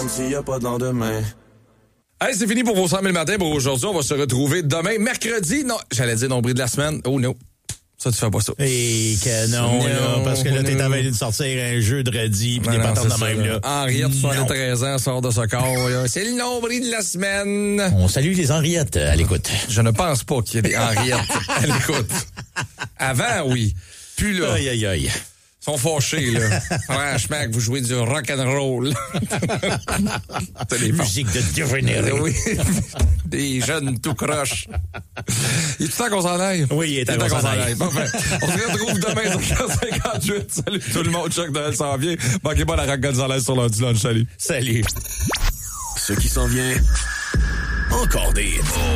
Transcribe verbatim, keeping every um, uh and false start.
comme s'il n'y a pas de lendemain. Hey, c'est fini pour vos cent mille matins. Pour aujourd'hui, on va se retrouver demain, mercredi. Non, j'allais dire nombril de la semaine. Oh non. Ça, tu fais pas ça. Et que non, non là, parce que là, t'es non. en train de sortir un jeu de redis pis des patentes de même, là. Henriette, soixante-treize ans, sort de ce corps, là. C'est le nombril de la semaine. On salue les Henriettes à l'écoute. Je ne pense pas qu'il y ait des Henriettes à l'écoute. Avant, oui. Puis là. Aïe, aïe, aïe. Ils sont fâchés, là. Franchement, que vous jouez du rock'n'roll. C'est des musique de dégénéré. Oui. Des jeunes tout croches. Il est tout temps qu'on s'en aille? Oui, il est temps qu'on s'en aille. Parfait. On se retrouve demain sur quinze cinquante-huit. Salut tout le monde. Chuck Noël s'en vient. Manquez pas la Rock Gonzalez sur l'heure du lunch. Salut. Salut. Ce qui s'en vient, encore des